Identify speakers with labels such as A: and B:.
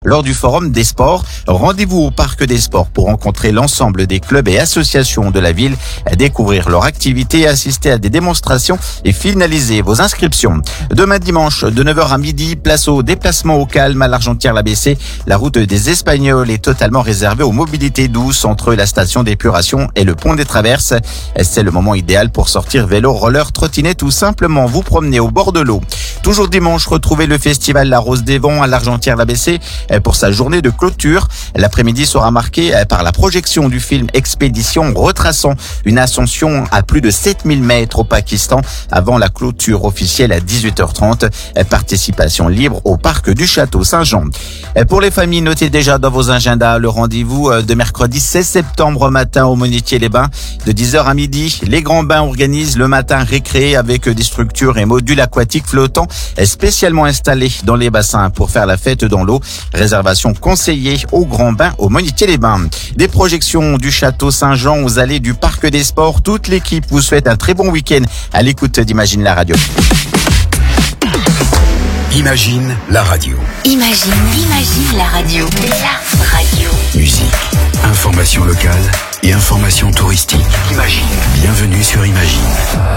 A: lors du Forum des Sports. Rendez-vous au Parc des Sports pour rencontrer l'ensemble des clubs et associations de la ville, découvrir leur activité, assister à des démonstrations et finaliser vos inscriptions. Demain dimanche, de 9h à midi, place au déplacement au calme à l'Argentière-la-Bessée. La route des Espagnols est totalement réservée aux mobilités douces entre la station d'épuration et le pont des Traverses. C'est le moment idéal pour sortir vélo, roller, trottinette ou simplement vous promener au bord de l'eau. Toujours dimanche, retrouvez le festival La Rose des Vents à l'Argentière-la-Bessée pour sa journée de clôture. L'après-midi sera marqué par la projection du film Expédition, retraçant une ascension à plus de 7000 mètres au Pakistan avant la clôture officielle à 18h30. Participation libre au parc du Château Saint-Jean. Pour les familles, notez déjà dans vos agendas le rendez-vous de mercredi 16 septembre matin au Monetier-les-Bains. De 10h à midi, les Grands Bains organisent le matin récré avec des structures et modules aquatiques flottants spécialement installés dans les bassins pour faire la fête dans l'eau. Réservation conseillée aux Grands Bains au Monetier-les-Bains. Des projections du Château Saint-Jean aux allées du Parc des Sports. Toute l'équipe vous souhaite un très bon week-end à l'écoute d'Imagine la radio.
B: Imagine la radio.
C: Imagine la radio. La radio.
B: Musique, information locale et information touristique. Imagine. Bienvenue sur Imagine.